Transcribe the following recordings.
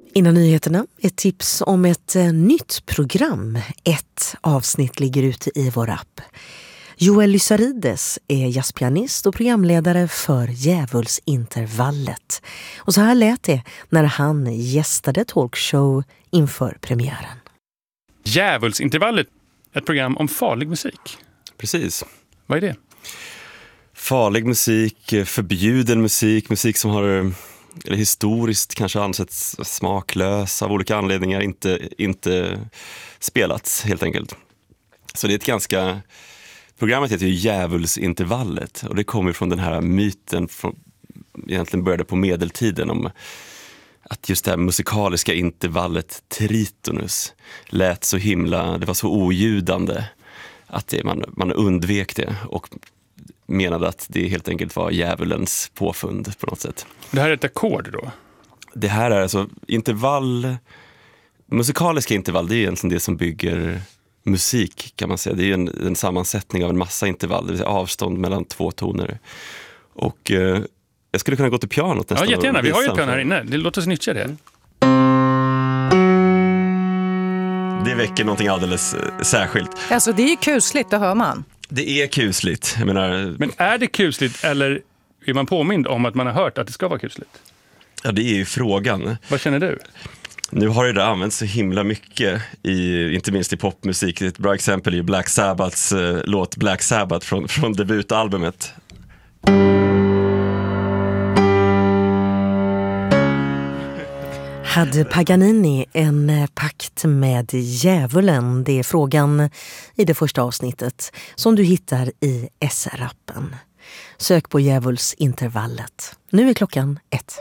Innan nyheterna, ett tips om ett nytt program. Ett avsnitt ligger ute i vår app. Joel Lysarides är jazzpianist och programledare för Djävulsintervallet. Och så här lät det när han gästade talkshow inför premiären. Djävulsintervallet, ett program om farlig musik. Precis. Vad är det? Farlig musik, förbjuden musik, musik som har eller historiskt kanske ansetts smaklös av olika anledningar, inte spelats helt enkelt. Så det är ett ganska... Programmet heter ju Djävulsintervallet och det kommer från den här myten egentligen började på medeltiden om att just det här musikaliska intervallet tritonus lät så himla, det var så oljudande att man undvek det och menade att det helt enkelt var djävulens påfund på något sätt. Det här är ett ackord då? Det här är alltså intervall, musikaliska intervall, det är egentligen det som bygger musik kan man säga. Det är en sammansättning av en massa intervall, det vill säga avstånd mellan två toner. Och jag skulle kunna gå till pianot nästan. Ja, jättegärna. Vi har ju ett piano här inne. Låt oss nyttja det. Det väcker någonting alldeles särskilt. Alltså det är ju kusligt, det hör man. Det är kusligt. Jag menar... Men är det kusligt eller är man påmind om att man har hört att det ska vara kusligt? Ja, det är ju frågan. Vad känner du? Nu har det där använts så himla mycket, inte minst i popmusik. Ett bra exempel är Black Sabbaths låt Black Sabbath från debutalbumet. Hade Paganini en pakt med djävulen? Det är frågan i det första avsnittet som du hittar i SR-appen. Sök på Djävulsintervallet. Nu är klockan 1.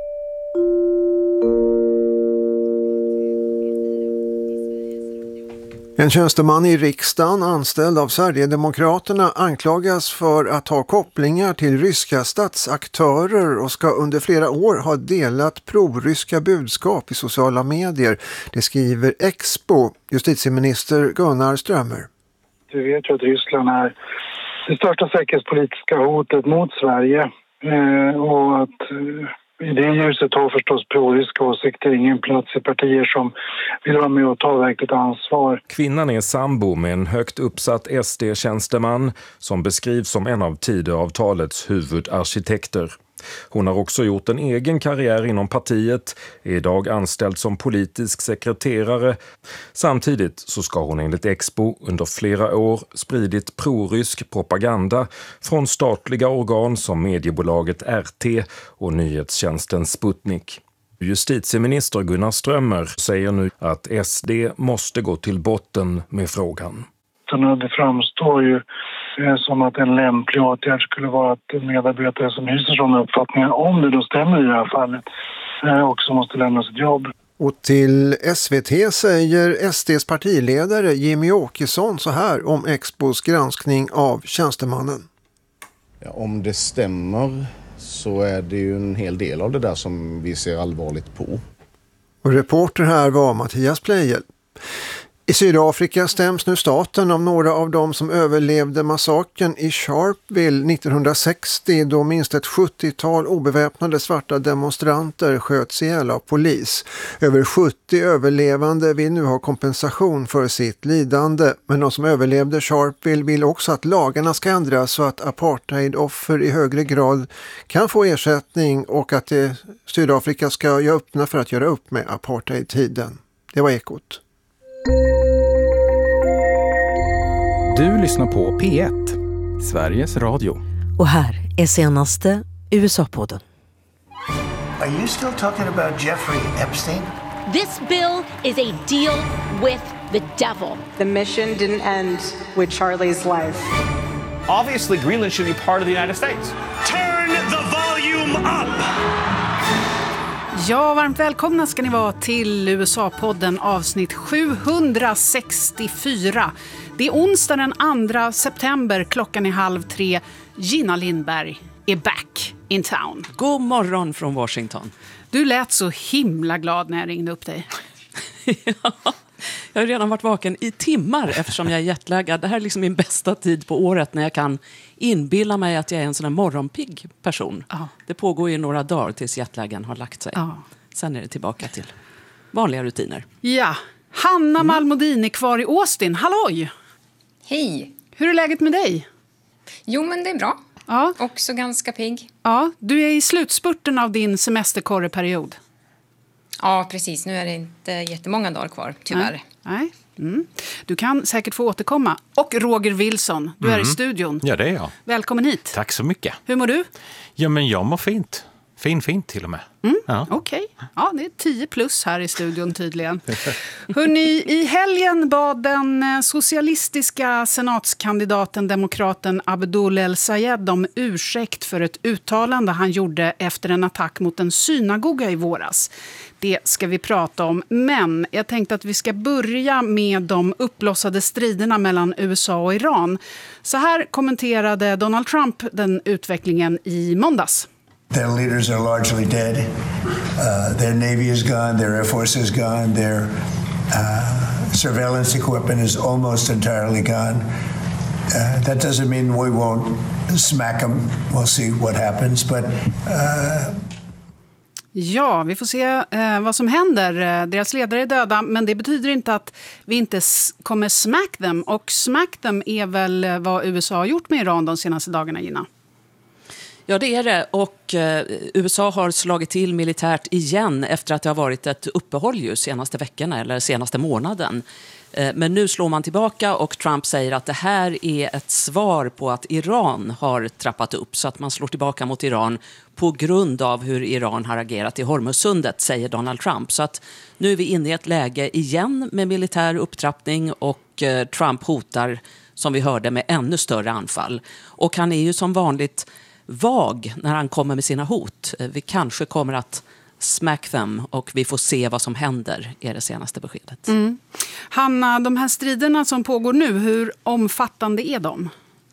En tjänsteman i riksdagen anställd av Sverigedemokraterna anklagas för att ha kopplingar till ryska statsaktörer och ska under flera år ha delat proryska budskap i sociala medier. Det skriver Expo, justitieminister Gunnar Strömmer. Vi vet ju att Ryssland är det största säkerhetspolitiska hotet mot Sverige och att i det ljuset har förstås proryska åsikter ingen plats i partier som vill vara med och ta verkligt ansvar. Kvinnan är sambo med en högt uppsatt SD-tjänsteman som beskrivs som en av Tidöavtalets huvudarkitekter. Hon har också gjort en egen karriär inom partiet, är idag anställd som politisk sekreterare. Samtidigt så ska hon enligt Expo under flera år spridit prorysk propaganda från statliga organ som mediebolaget RT och nyhetstjänsten Sputnik. Justitieminister Gunnar Strömmer säger nu att SD måste gå till botten med frågan. Det framstår ju som att en lämplig åtgärd skulle vara att medarbetare som hyser sådana uppfattningar, om det då stämmer i det här fallet, också måste lämna sitt jobb. Och till SVT säger SDs partiledare Jimmy Åkesson så här om Expos granskning av tjänstemannen. Ja, om det stämmer så är det ju en hel del av det där som vi ser allvarligt på. Och reporter här var Mattias Pleijel. I Sydafrika stäms nu staten om några av dem som överlevde massakern i Sharpeville 1960 då minst ett 70-tal obeväpnade svarta demonstranter sköts ihjäl av polis. Över 70 överlevande vill nu ha kompensation för sitt lidande, men de som överlevde Sharpeville vill också att lagarna ska ändras så att apartheidoffer i högre grad kan få ersättning och att Sydafrika ska öppna för att göra upp med apartheidtiden. Det var Ekot. Du lyssnar på P1, Sveriges Radio. Och här är senaste USA-podden. Are you still talking about Jeffrey Epstein? This bill is a deal with the devil. The mission didn't end with Charlie's life. Obviously, Greenland should be part of the United States. Turn the volume up! Ja, varmt välkomna ska ni vara till USA-podden avsnitt 764. Det är onsdag den 2 september, klockan är 2:30. Gina Lindberg är back in town. God morgon från Washington. Du lät så himla glad när jag ringde upp dig. Ja, jag har redan varit vaken i timmar eftersom jag är jetlaggad. Det här är liksom min bästa tid på året när jag kan inbilla mig att jag är en sån här morgonpigg person. Det pågår ju några dagar tills jetlaggen har lagt sig. Sen är det tillbaka till vanliga rutiner. Ja, Hanna Malmodin är kvar i Austin. Halloj! Hej! Hur är läget med dig? Jo, men det är bra. Ja. Också ganska pigg. Ja, du är i slutspurten av din semesterkorreperiod. Ja, precis. Nu är det inte jättemånga dagar kvar, tyvärr. Nej. Mm. Du kan säkert få återkomma. Och Roger Wilson, du är i studion. Ja, det är jag. Välkommen hit. Tack så mycket. Hur mår du? Ja, men jag mår fint. Fint till och med. Ja. Okej. Ja, det är 10+ här i studion tydligen. Hörrni, i helgen bad den socialistiska senatskandidaten, demokraten Abdul El-Sayed om ursäkt för ett uttalande han gjorde efter en attack mot en synagoga i våras. Det ska vi prata om, men jag tänkte att vi ska börja med de uppblossade striderna mellan USA och Iran. Så här kommenterade Donald Trump den utvecklingen i måndags. Their leaders are largely dead. Their Navy is gone, their Air Force is gone, their surveillance equipment is almost entirely gone. That doesn't mean we won't smack them. We'll see what happens. But, Ja, vi får se vad som händer. Deras ledare är döda, men det betyder inte att vi inte kommer smack them. Och smack them är väl vad USA har gjort med Iran de senaste dagarna, Gina? Ja, det är det. Och USA har slagit till militärt igen efter att det har varit ett uppehåll ju senaste veckorna eller senaste månaden. Men nu slår man tillbaka och Trump säger att det här är ett svar på att Iran har trappat upp. Så att man slår tillbaka mot Iran på grund av hur Iran har agerat i Hormuzsundet, säger Donald Trump. Så att nu är vi inne i ett läge igen med militär upptrappning och Trump hotar, som vi hörde, med ännu större anfall. Och han är ju som vanligt vag när han kommer med sina hot. Vi kanske kommer att smack them och vi får se vad som händer, är det senaste beskedet. Hanna, de här striderna som pågår nu, hur omfattande är de?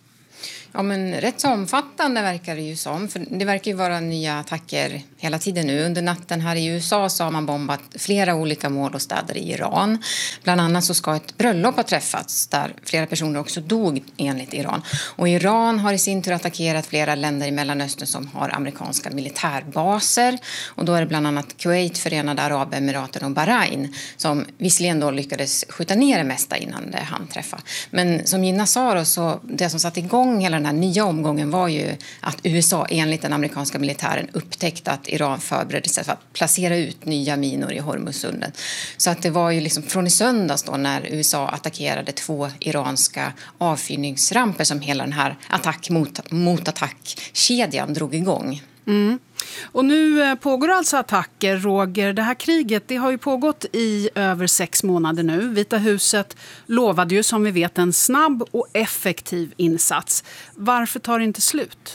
Ja, men rätt så omfattande verkar det ju som. För det verkar ju vara nya attacker hela tiden nu. Under natten här i USA så har man bombat flera olika mål och städer i Iran. Bland annat så ska ett bröllop ha träffats där flera personer också dog enligt Iran. Och Iran har i sin tur attackerat flera länder i Mellanöstern som har amerikanska militärbaser. Och då är det bland annat Kuwait, Förenade Arabemiraten och Bahrain som visserligen då lyckades skjuta ner det mesta innan det hann träffa. Men som Gina sa då, så det som satt igång hela den här nya omgången var ju att USA enligt den amerikanska militären upptäckte att Iran förberedde sig för att placera ut nya minor i Hormuzsundet. Så att det var ju liksom från i söndags då när USA attackerade 2 iranska avfyrningsramper som hela den här mot attackkedjan drog igång. Och nu pågår alltså attacker, Roger. Det här kriget, det har ju pågått i över 6 månader nu. Vita huset lovade ju som vi vet en snabb och effektiv insats. Varför tar det inte slut?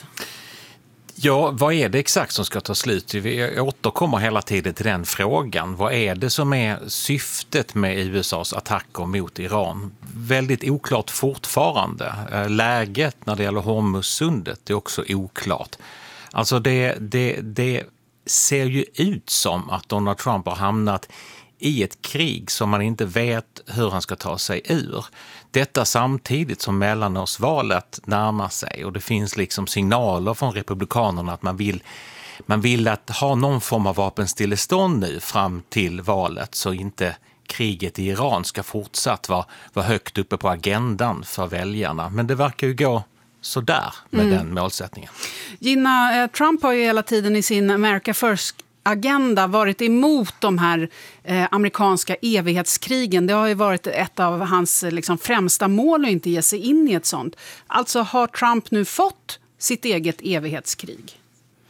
Ja, vad är det exakt som ska ta slut? Vi återkommer hela tiden till den frågan. Vad är det som är syftet med USAs attacker mot Iran? Väldigt oklart fortfarande. Läget när det gäller Hormuzsundet är också oklart. Alltså det ser ju ut som att Donald Trump har hamnat i ett krig som man inte vet hur han ska ta sig ur. Detta samtidigt som mellanårsvalet närmar sig och det finns liksom signaler från republikanerna att man vill att ha någon form av vapenstillestånd nu fram till valet så inte kriget i Iran ska fortsatt vara högt uppe på agendan för väljarna. Men det verkar ju gå så där med den målsättningen. Gina, Trump har ju hela tiden i sin America First-agenda varit emot de här amerikanska evighetskrigen. Det har ju varit ett av hans främsta mål att inte ge sig in i ett sånt. Alltså har Trump nu fått sitt eget evighetskrig?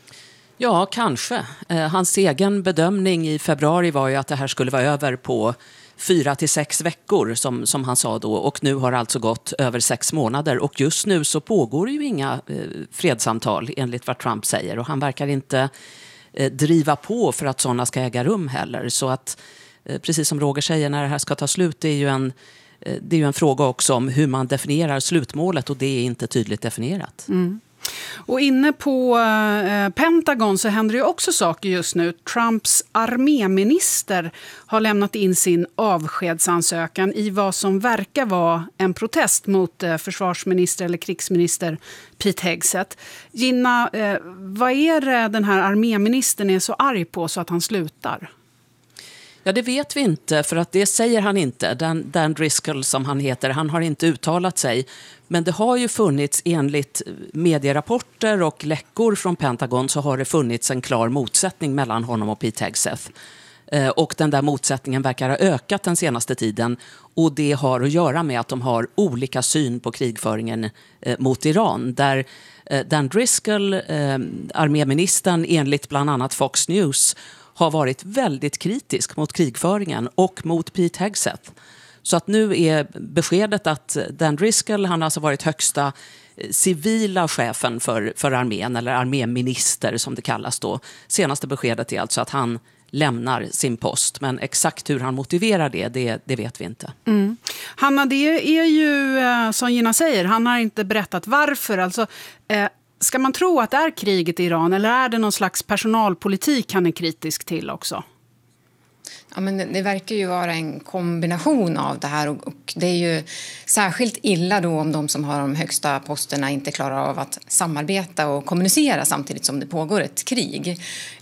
Ja, kanske. Hans egen bedömning i februari var ju att det här skulle vara över på 4 till 6 veckor som han sa då, och nu har det alltså gått över 6 månader och just nu så pågår ju inga fredssamtal enligt vad Trump säger och han verkar inte driva på för att sådana ska äga rum heller, så att precis som Roger säger, när det här ska ta slut, det är ju en fråga också om hur man definierar slutmålet och det är inte tydligt definierat. Och inne på Pentagon så händer det ju också saker just nu. Trumps arméminister har lämnat in sin avskedsansökan i vad som verkar vara en protest mot försvarsminister eller krigsminister Pete Hegseth. Gina, vad är det den här arméministern är så arg på så att han slutar? Ja, det vet vi inte, för att det säger han inte. Dan Driscoll, som han heter, han har inte uttalat sig. Men det har ju funnits, enligt medierapporter och läckor från Pentagon, så har det funnits en klar motsättning mellan honom och Pete Hegseth. Och den där motsättningen verkar ha ökat den senaste tiden. Och det har att göra med att de har olika syn på krigföringen mot Iran. Där Dan Driscoll, arméministern, enligt bland annat Fox News, har varit väldigt kritisk mot krigföringen och mot Pete Hegseth. Så att nu är beskedet att Dan Driscoll, han har alltså varit högsta civila chefen för armén, eller arméminister som det kallas då. Senaste beskedet är alltså att han lämnar sin post, men exakt hur han motiverar det vet vi inte. Mm. Hanna, det är ju som Gina säger, han har inte berättat varför. Alltså, ska man tro att det är kriget i Iran, eller är det någon slags personalpolitik han är kritisk till också? Ja, men det verkar ju vara en kombination av det här, och det är ju särskilt illa då om de som har de högsta posterna inte klarar av att samarbeta och kommunicera samtidigt som det pågår ett krig.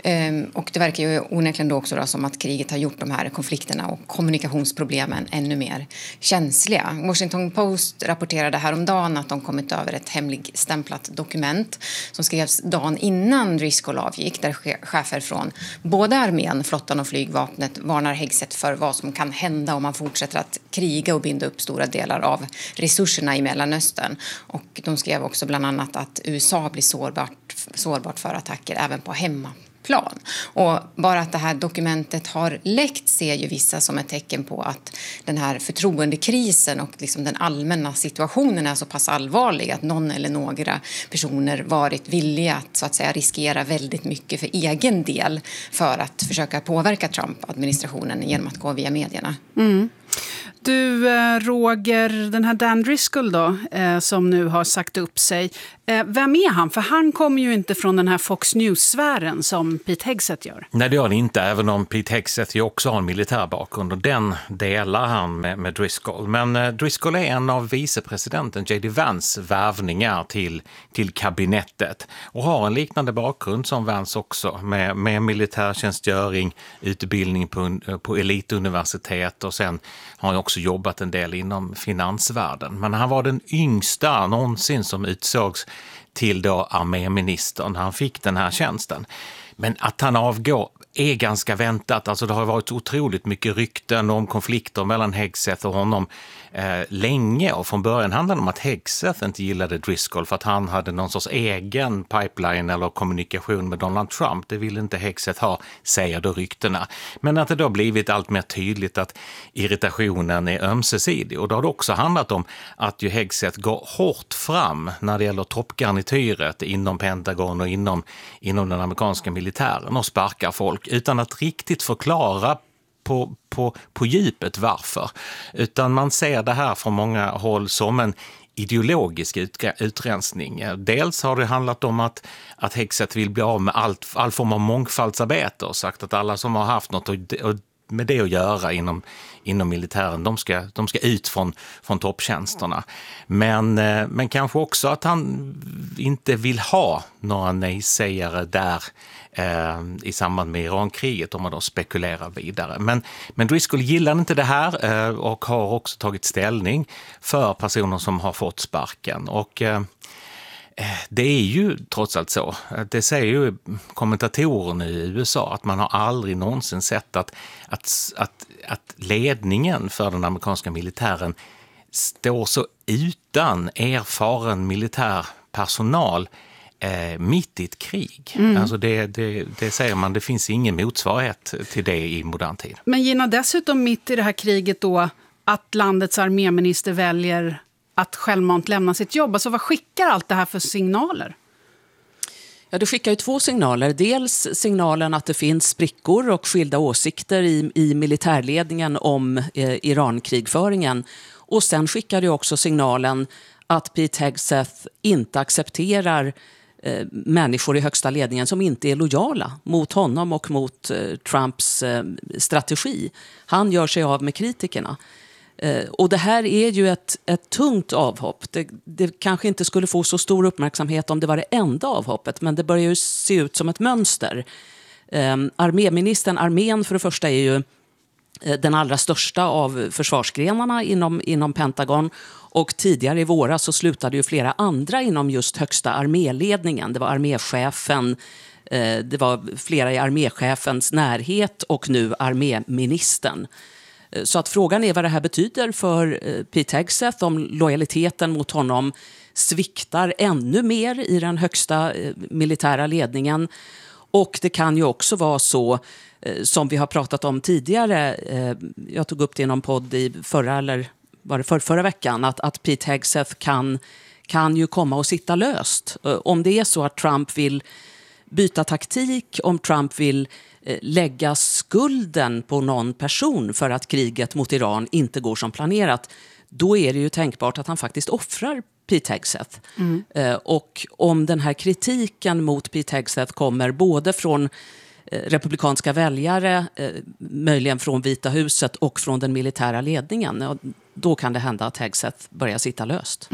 Och det verkar ju onekligen då också som att kriget har gjort de här konflikterna och kommunikationsproblemen ännu mer känsliga. Washington Post rapporterade häromdagen att de kommit över ett hemligstämplat dokument som skrevs dagen innan Driscoll avgick, där chefer från både armén, flottan och flygvapnet varnar Hegseth för vad som kan hända om man fortsätter att kriga och binda upp stora delar av resurserna i Mellanöstern. Och de skrev också bland annat att USA blir sårbart för attacker även på hemmaplan. Och bara att det här dokumentet har läckt ser ju vissa som ett tecken på att den här förtroendekrisen och liksom den allmänna situationen är så pass allvarlig att någon eller några personer varit villiga att, så att säga, riskera väldigt mycket för egen del för att försöka påverka Trump-administrationen genom att gå via medierna. Mm. Du, Roger, den här Dan Driscoll då, som nu har sagt upp sig. Vem är han? För han kommer ju inte från den här Fox News-sfären som Pete Hegseth gör. Nej, det gör han inte, även om Pete Hegseth ju också har en militär bakgrund, och den delar han med Driscoll. Men Driscoll är en av vicepresidenten J.D. Vance värvningar till kabinettet och har en liknande bakgrund som Vance också, med militärtjänstgöring, utbildning på elituniversitet, och sen har han också jobbat en del inom finansvärlden. Men han var den yngsta någonsin som utsågs till då arméministern när han fick den här tjänsten. Men att han avgår är ganska väntat. Alltså det har varit otroligt mycket rykten om konflikter mellan Hegseth och honom länge, och från början handlade det om att Hegseth inte gillade Driscoll för att han hade någon sorts egen pipeline eller kommunikation med Donald Trump. Det ville inte Hegseth ha, säger då ryktena. Men att det då blivit allt mer tydligt att irritationen är ömsesidig, och då har det också handlat om att ju Hegseth går hårt fram när det gäller toppgarnityret inom Pentagon och inom den amerikanska militären och sparkar folk utan att riktigt förklara på djupet varför. Utan man ser det här från många håll som en ideologisk utrensning. Dels har det handlat om att Hegseth vill bli av med all form av mångfaldsarbete och sagt att alla som har haft något med det att göra inom militären, de ska ut från topptjänsterna. Men kanske också att han inte vill ha några nej-sägare där i samband med Irankriget, om man då spekulerar vidare. Men Driscoll gillar inte det här och har också tagit ställning för personer som har fått sparken. Och det är ju trots allt så. Det säger ju kommentatorerna i USA att man har aldrig någonsin sett att ledningen för den amerikanska militären står så utan erfaren militär personal mitt i ett krig. Mm. Alltså det säger man, det finns ingen motsvarighet till det i modern tid. Men Gina, dessutom mitt i det här kriget då, att landets arméminister väljer att självmant lämna sitt jobb. Alltså vad skickar allt det här för signaler? Ja, det skickar ju två signaler. Dels signalen att det finns sprickor och skilda åsikter i militärledningen om Irankrigföringen. Och sen skickar det också signalen att Pete Hegseth inte accepterar människor i högsta ledningen som inte är lojala mot honom och mot Trumps strategi. Han gör sig av med kritikerna. Och det här är ju ett tungt avhopp. Det kanske inte skulle få så stor uppmärksamhet om det var det enda avhoppet, men det börjar ju se ut som ett mönster. Armén för det första är ju den allra största av försvarsgrenarna inom Pentagon. Och tidigare i våras så slutade ju flera andra inom just högsta arméledningen. Det var arméchefen, det var flera i arméchefens närhet och nu arméministern. Så att frågan är vad det här betyder för Pete Hegseth, om lojaliteten mot honom sviktar ännu mer i den högsta militära ledningen. Och det kan ju också vara så, som vi har pratat om tidigare, jag tog upp det i någon podd i förra veckan, att Pete Hegseth kan ju komma och sitta löst. Om det är så att Trump vill byta taktik, om Trump vill lägga skulden på någon person för att kriget mot Iran inte går som planerat, då är det ju tänkbart att han faktiskt offrar Pete Hegseth. Och om den här kritiken mot Pete Hegseth kommer både från republikanska väljare, möjligen från Vita huset och från den militära ledningen, då kan det hända att Hegseth börjar sitta löst.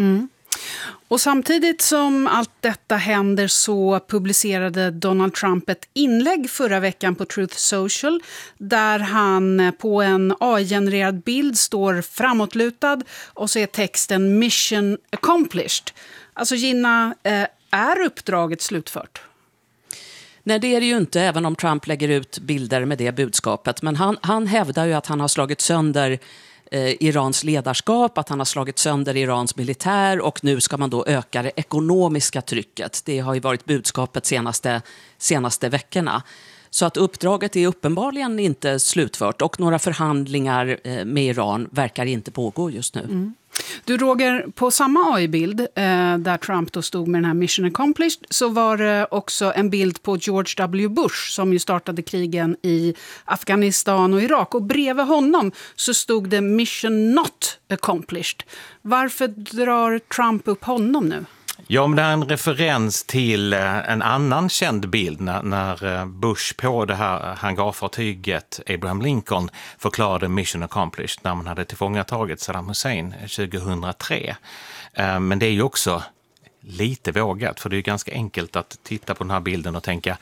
Och samtidigt som allt detta händer så publicerade Donald Trump ett inlägg förra veckan på Truth Social där han på en AI-genererad bild står framåtlutad och så är texten Mission Accomplished. Alltså Gina, är uppdraget slutfört? Nej, det är det ju inte, även om Trump lägger ut bilder med det budskapet. Men han hävdar ju att han har slagit sönder Irans ledarskap, att han har slagit sönder Irans militär och nu ska man då öka det ekonomiska trycket. Det har ju varit budskapet senaste veckorna. Så att uppdraget är uppenbarligen inte slutfört och några förhandlingar med Iran verkar inte pågå just nu. Du Roger, på samma AI-bild där Trump då stod med den här Mission Accomplished så var det också en bild på George W. Bush som ju startade krigen i Afghanistan och Irak. Och bredvid honom så stod det Mission Not Accomplished. Varför drar Trump upp honom nu? Ja, men det är en referens till en annan känd bild när Bush på det här hangarfartyget Abraham Lincoln förklarade Mission Accomplished när man hade tillfångatagit Saddam Hussein 2003. Men det är ju också lite vågat, för det är ganska enkelt att titta på den här bilden och tänka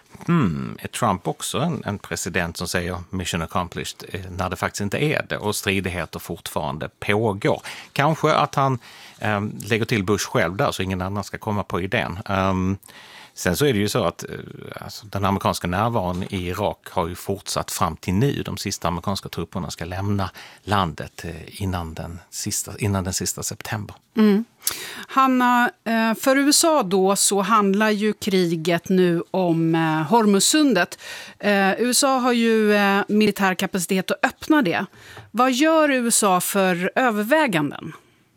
är Trump också en president som säger Mission Accomplished när det faktiskt inte är det och stridigheter fortfarande pågår. Kanske att han lägger till Bush själv där så ingen annan ska komma på idén. Sen så är det ju så att den amerikanska närvaron i Irak har ju fortsatt fram till nu. De sista amerikanska trupperna ska lämna landet innan den sista september. Hanna, för USA då så handlar ju kriget nu om Hormuzsundet. USA har ju militär kapacitet att öppna det. Vad gör USA för överväganden?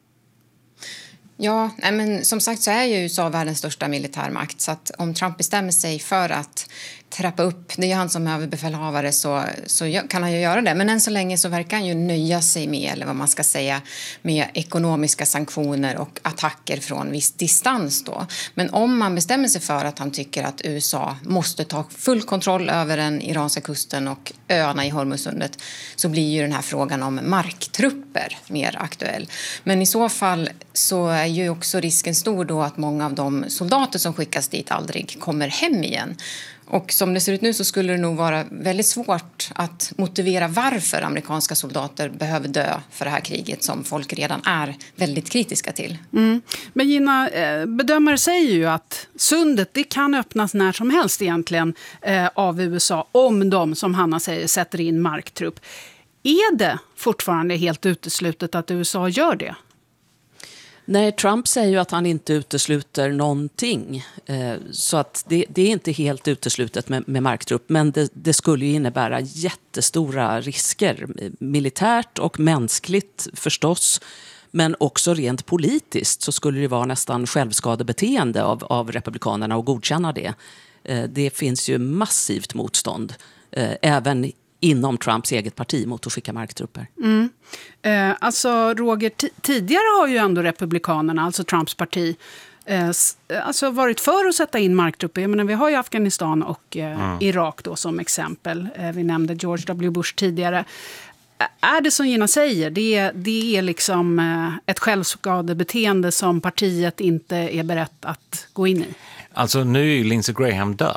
Ja, men som sagt så är ju USA världens största militärmakt, så att om Trump bestämmer sig för att trappa upp, det är han som är överbefälhavare, så kan han ju göra det. Men än så länge så verkar han ju nöja sig med, eller vad man ska säga, med ekonomiska sanktioner och attacker från viss distans då. Men om man bestämmer sig för att han tycker att USA måste ta full kontroll över den iranska kusten och öarna i Hormuzsundet, så blir ju den här frågan om marktrupper mer aktuell. Men i så fall så är ju också risken stor då att många av de soldater som skickas dit aldrig kommer hem igen. Och som det ser ut nu så skulle det nog vara väldigt svårt att motivera varför amerikanska soldater behöver dö för det här kriget som folk redan är väldigt kritiska till. Men Gina, bedömare säger ju att sundet det kan öppnas när som helst egentligen av USA om de, som Hanna säger, sätter in marktrupp. Är det fortfarande helt uteslutet att USA gör det? Nej, Trump säger ju att han inte utesluter någonting. Så att det är inte helt uteslutet med marktrupp. Men det skulle ju innebära jättestora risker. Militärt och mänskligt förstås. Men också rent politiskt så skulle det vara nästan självskadebeteende av republikanerna att godkänna det. Det finns ju massivt motstånd. Även inom Trumps eget parti mot att skicka marktrupper. Alltså Roger, tidigare har ju ändå republikanerna, alltså Trumps parti, alltså varit för att sätta in marktrupper. Jag menar, vi har ju Afghanistan och Irak då som exempel. Vi nämnde George W. Bush tidigare. Är det som Gina säger, det är liksom ett självskadebeteende som partiet inte är berett att gå in i? Alltså nu är ju Lindsey Graham död.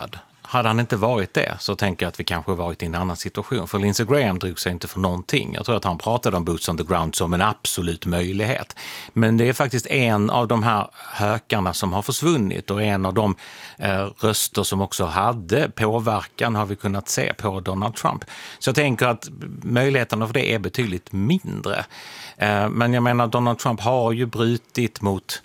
hade han inte varit det så tänker jag att vi kanske varit i en annan situation. För Lindsey Graham drog sig inte för någonting. Jag tror att han pratade om boots on the ground som en absolut möjlighet. Men det är faktiskt en av de här hökarna som har försvunnit och en av de röster som också hade påverkan har vi kunnat se på Donald Trump. Så jag tänker att möjligheterna för det är betydligt mindre. Men jag menar, Donald Trump har ju brutit mot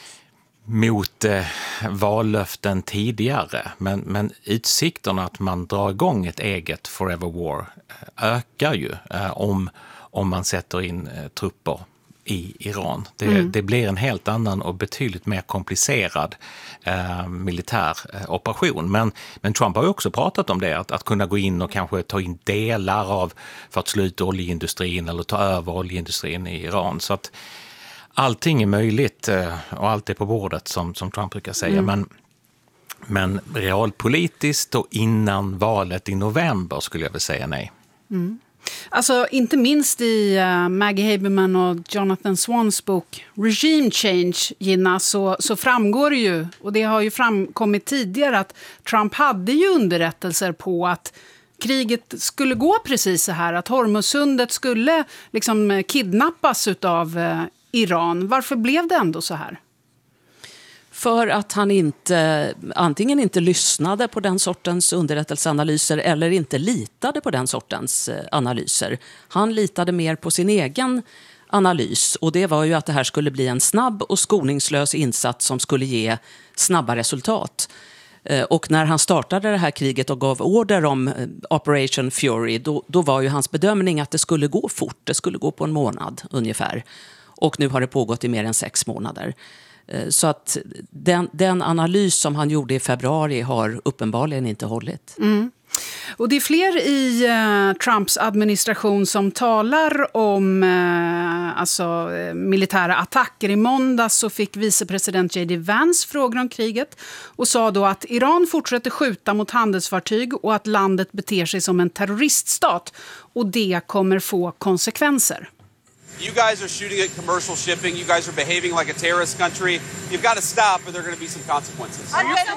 vallöften tidigare. Men utsikterna att man drar igång ett eget Forever War ökar ju om man sätter in trupper i Iran. Det blir en helt annan och betydligt mer komplicerad militär operation. Men Trump har ju också pratat om det, att kunna gå in och kanske ta in delar av för att sluta oljeindustrin eller ta över oljeindustrin i Iran. Så att allting är möjligt och allt är på bordet som Trump brukar säga. Men realpolitiskt och innan valet i november skulle jag väl säga nej. Mm. Alltså inte minst i Maggie Haberman och Jonathan Swans bok Regime Change, Gina, så framgår det ju, och det har ju framkommit tidigare, att Trump hade ju underrättelser på att kriget skulle gå precis så här, att Hormuzsundet skulle liksom kidnappas utav Iran. Varför blev det ändå så här? För att han antingen inte lyssnade på den sortens underrättelseanalyser eller inte litade på den sortens analyser. Han litade mer på sin egen analys, och det var ju att det här skulle bli en snabb och skoningslös insats som skulle ge snabba resultat. Och när han startade det här kriget och gav order om Operation Fury, då var ju hans bedömning att det skulle gå fort, det skulle gå på en månad ungefär. Och nu har det pågått i mer än 6 månader. Så att den analys som han gjorde i februari har uppenbarligen inte hållit. Mm. Och det är fler i Trumps administration som talar om militära attacker. I måndags så fick vicepresident J.D. Vance frågor om kriget och sa då att Iran fortsätter skjuta mot handelsfartyg och att landet beter sig som en terroriststat, och det kommer få konsekvenser. You guys are shooting at commercial shipping. You guys are behaving like a terrorist country. You've got to stop, or there are going to be some consequences.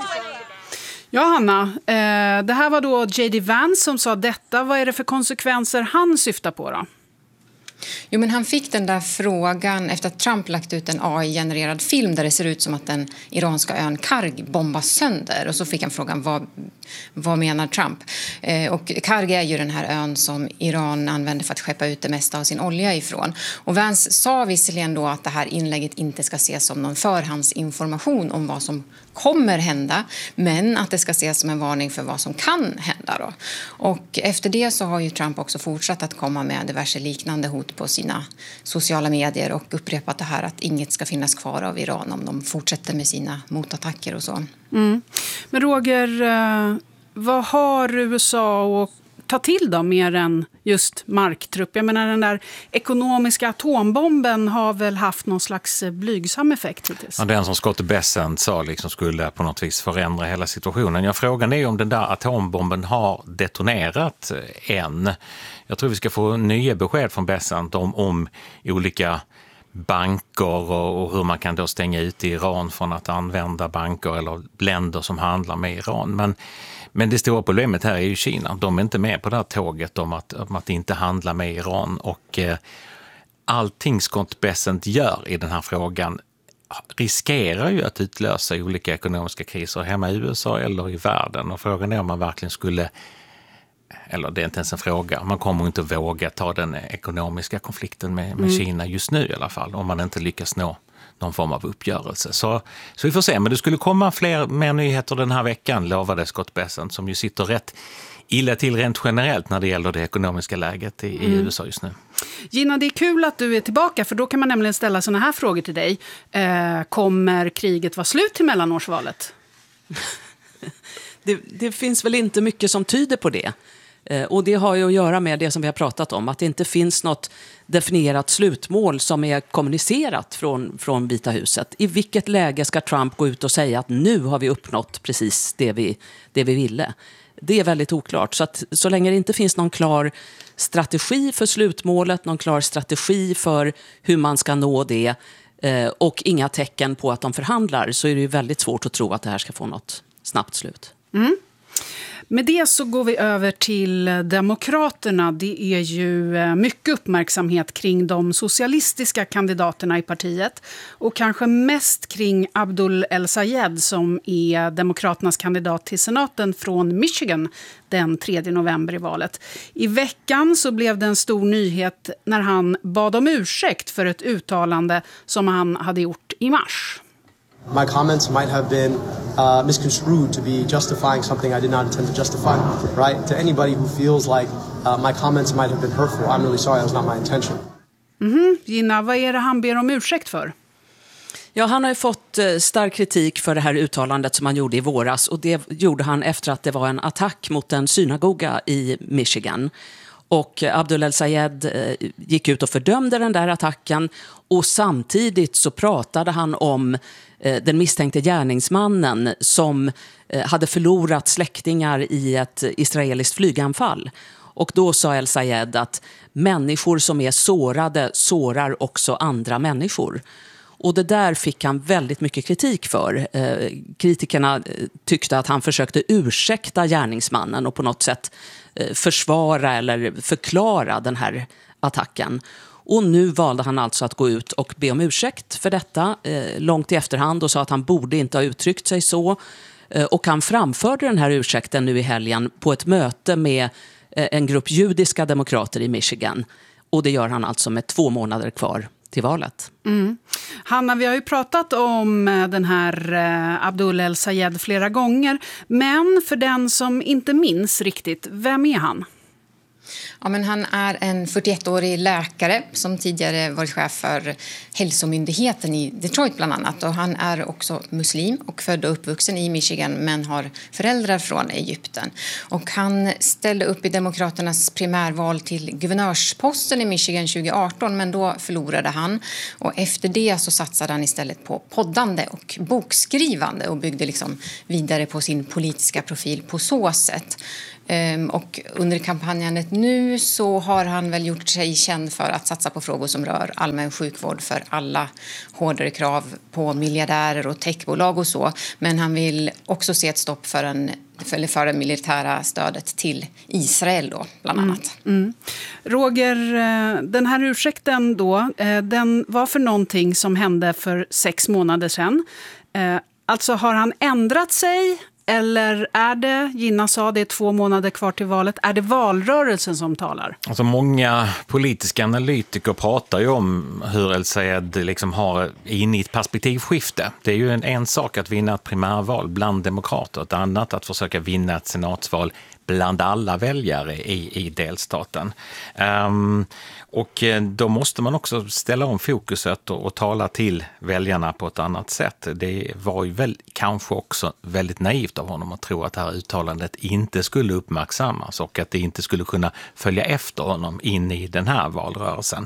Ja, Hanna, det här var då J.D. Vance som sa detta. Vad är det för konsekvenser han syftar på då? Jo, men han fick den där frågan efter att Trump lagt ut en AI-genererad film där det ser ut som att den iranska ön Karg bombas sönder. Och så fick han frågan, vad menar Trump? Och Karg är ju den här ön som Iran använder för att skeppa ut det mesta av sin olja ifrån. Och Vance sa visserligen då att det här inlägget inte ska ses som någon förhandsinformation om vad som kommer hända, men att det ska ses som en varning för vad som kan hända då. Och efter det så har ju Trump också fortsatt att komma med diverse liknande hot på sina sociala medier och upprepat det här att inget ska finnas kvar av Iran om de fortsätter med sina motattacker och så. Mm. Men Roger, vad har USA att ta till då mer än just marktrupp? Jag menar, den där ekonomiska atombomben har väl haft någon slags blygsam effekt hittills? Ja, den som Scott Bessent sa liksom skulle på något vis förändra hela situationen. Ja, frågan är om den där atombomben har detonerat än. Jag tror vi ska få nya besked från Bessent om olika banker och hur man kan då stänga ut Iran från att använda banker eller länder som handlar med Iran. Men det stora problemet här är ju Kina. De är inte med på det här tåget om att inte handla med Iran. Och allting Scott Bessent gör i den här frågan riskerar ju att utlösa olika ekonomiska kriser hemma i USA eller i världen. Och frågan är om man verkligen skulle, eller det är inte ens en fråga, man kommer inte våga ta den ekonomiska konflikten med Kina just nu i alla fall, om man inte lyckas nå någon form av uppgörelse. Så vi får se, men det skulle komma mer nyheter den här veckan, lovade Scott Bessent, som ju sitter rätt illa till rent generellt när det gäller det ekonomiska läget i USA just nu. Gina, det är kul att du är tillbaka, för då kan man nämligen ställa såna här frågor till dig. Kommer kriget vara slut till mellanårsvalet? Det finns väl inte mycket som tyder på det. Och det har ju att göra med det som vi har pratat om, att det inte finns något definierat slutmål som är kommunicerat från Vita huset. I vilket läge ska Trump gå ut och säga att nu har vi uppnått precis det vi ville? Det är väldigt oklart. Så att så länge det inte finns någon klar strategi för slutmålet, någon klar strategi för hur man ska nå det och inga tecken på att de förhandlar, så är det ju väldigt svårt att tro att det här ska få något snabbt slut. Mm. Med det så går vi över till Demokraterna. Det är ju mycket uppmärksamhet kring de socialistiska kandidaterna i partiet och kanske mest kring Abdul El-Sayed som är Demokraternas kandidat till senaten från Michigan den 3 november i valet. I veckan så blev det en stor nyhet när han bad om ursäkt för ett uttalande som han hade gjort i mars. My comments might have been misconstrued to be justifying something I did not intend to justify, right? To anybody who feels like my comments might have been hurtful, I'm really sorry, that was not my intention. Gina, vad är det han ber om ursäkt för? Ja, han har ju fått stark kritik för det här uttalandet som han gjorde i våras, och det gjorde han efter att det var en attack mot en synagoga i Michigan. Och Abdul El-Sayed gick ut och fördömde den där attacken, och samtidigt så pratade han om den misstänkte gärningsmannen som hade förlorat släktingar i ett israeliskt flyganfall. Och då sa El-Sayed att människor som är sårade sårar också andra människor. Och det där fick han väldigt mycket kritik för. Kritikerna tyckte att han försökte ursäkta gärningsmannen och på något sätt försvara eller förklara den här attacken. Och nu valde han alltså att gå ut och be om ursäkt för detta långt i efterhand och sa att han borde inte ha uttryckt sig så. Och han framförde den här ursäkten nu i helgen på ett möte med en grupp judiska demokrater i Michigan. Och det gör han alltså med 2 månader kvar till valet. Hanna, vi har ju pratat om den här Abdul El-Sayed flera gånger. Men för den som inte minns riktigt, vem är han? Ja, men han är en 41-årig läkare som tidigare varit chef för hälsomyndigheten i Detroit bland annat. Och han är också muslim och född och uppvuxen i Michigan men har föräldrar från Egypten. Och han ställde upp i Demokraternas primärval till guvernörsposten i Michigan 2018, men då förlorade han. Och efter det så satsade han istället på poddande och bokskrivande och byggde liksom vidare på sin politiska profil på så sätt. Och under kampanjandet nu så har han väl gjort sig känd för att satsa på frågor som rör allmän sjukvård för alla, hårdare krav på miljardärer och techbolag och så. Men han vill också se ett stopp för det militära stödet till Israel då, bland annat. Roger, den här ursäkten då, den var för någonting som hände för 6 månader sedan. Alltså har han ändrat sig? Eller är det, Gina sa, det är 2 månader kvar till valet, är det valrörelsen som talar? Alltså många politiska analytiker pratar ju om hur El-Sayed liksom har in i ett perspektivskifte. Det är ju en sak att vinna ett primärval bland demokrater, ett annat att försöka vinna ett senatsval bland alla väljare i delstaten. Och då måste man också ställa om fokuset och tala till väljarna på ett annat sätt. Det var ju väl kanske också väldigt naivt av honom att tro att det här uttalandet inte skulle uppmärksammas och att det inte skulle kunna följa efter honom in i den här valrörelsen.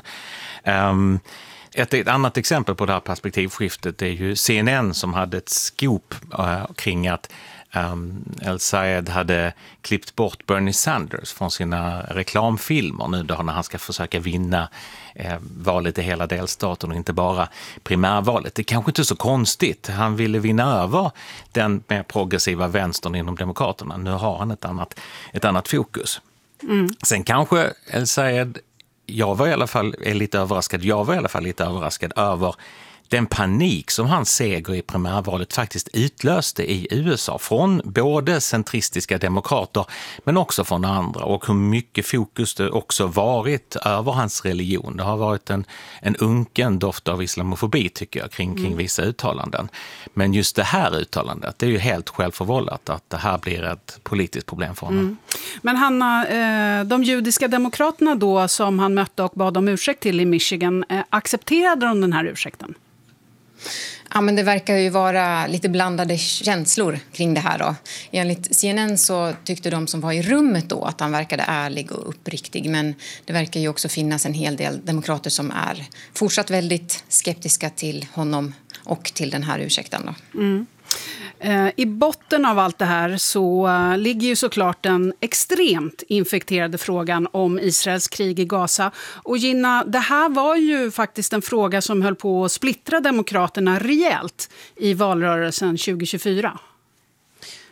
Ett annat exempel på det här perspektivskiftet är ju CNN som hade ett scoop kring att El-Sayed hade klippt bort Bernie Sanders från sina reklamfilmer nu då när han ska försöka vinna valet i hela delstaten och inte bara primärvalet. Det är kanske inte så konstigt. Han ville vinna över den mer progressiva vänstern inom demokraterna. Nu har han ett annat fokus. Sen kanske El-Sayed, jag var i alla fall lite överraskad över den panik som hans seger i primärvalet faktiskt utlöste i USA från både centristiska demokrater men också från andra, och hur mycket fokus det också varit över hans religion. Det har varit en unken doft av islamofobi tycker jag kring vissa uttalanden. Men just det här uttalandet, det är ju helt självförvållat att det här blir ett politiskt problem för honom. Men Hanna, de judiska demokraterna då som han mötte och bad om ursäkt till i Michigan, accepterade de den här ursäkten? Ja, men det verkar ju vara lite blandade känslor kring det här då. Enligt CNN så tyckte de som var i rummet då att han verkade ärlig och uppriktig. Men det verkar ju också finnas en hel del demokrater som är fortsatt väldigt skeptiska till honom och till den här ursäkten då. I botten av allt det här så ligger ju såklart den extremt infekterade frågan om Israels krig i Gaza. Och Gina, det här var ju faktiskt en fråga som höll på att splittra demokraterna rejält i valrörelsen 2024.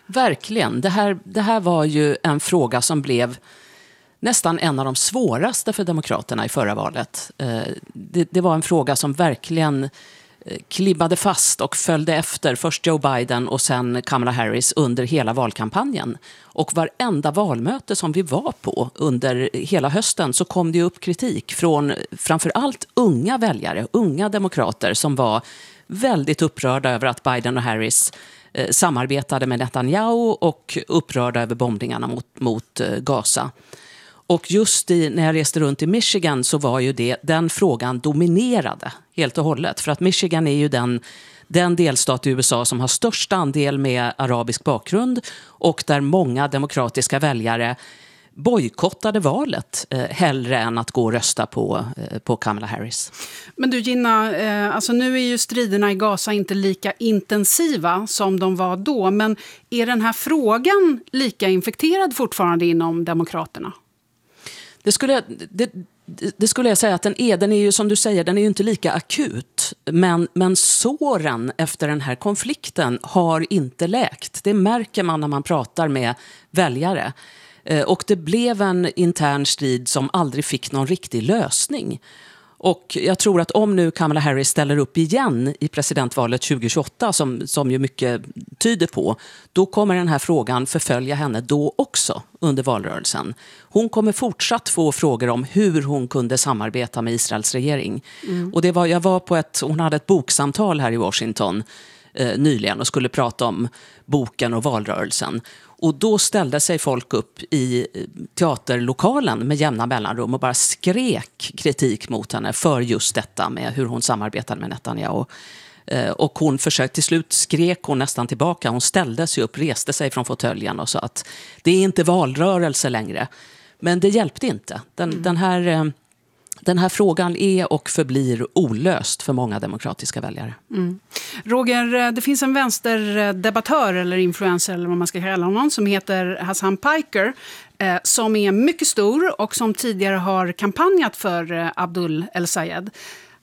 Verkligen. Det här var ju en fråga som blev nästan en av de svåraste för Demokraterna i förra valet. Det var en fråga som verkligen klibbade fast och följde efter först Joe Biden och sen Kamala Harris under hela valkampanjen. Och varenda valmöte som vi var på under hela hösten så kom det upp kritik från framförallt unga väljare, unga demokrater som var väldigt upprörda över att Biden och Harris samarbetade med Netanyahu och upprörda över bombningarna mot Gaza. Och just när jag reste runt i Michigan så var ju den frågan dominerade helt och hållet. För att Michigan är ju den delstat i USA som har störst andel med arabisk bakgrund och där många demokratiska väljare bojkottade valet hellre än att gå och rösta på Kamala Harris. Men du Gina, alltså nu är ju striderna i Gaza inte lika intensiva som de var då. Men är den här frågan lika infekterad fortfarande inom Demokraterna? Det skulle jag säga att den är ju som du säger, den är ju inte lika akut. Men såren efter den här konflikten har inte läkt. Det märker man när man pratar med väljare. Och det blev en intern strid som aldrig fick någon riktig lösning. Och jag tror att om nu Kamala Harris ställer upp igen i presidentvalet 2028, som ju mycket tyder på, då kommer den här frågan förfölja henne då också under valrörelsen. Hon kommer fortsatt få frågor om hur hon kunde samarbeta med Israels regering. Och hon hade ett boksamtal här i Washington nyligen och skulle prata om boken och valrörelsen. Och då ställde sig folk upp i teaterlokalen med jämna mellanrum och bara skrek kritik mot henne för just detta med hur hon samarbetade med Netanyahu. Och hon försökte, till slut skrek hon nästan tillbaka. Hon ställde sig upp, reste sig från fåtöljen och sa att det är inte valrörelse längre. Men det hjälpte inte. Den här frågan är och förblir olöst för många demokratiska väljare. Roger, det finns en vänsterdebattör eller influencer eller vad man ska kalla honom som heter Hassan Piker som är mycket stor och som tidigare har kampanjat för Abdul El-Sayed.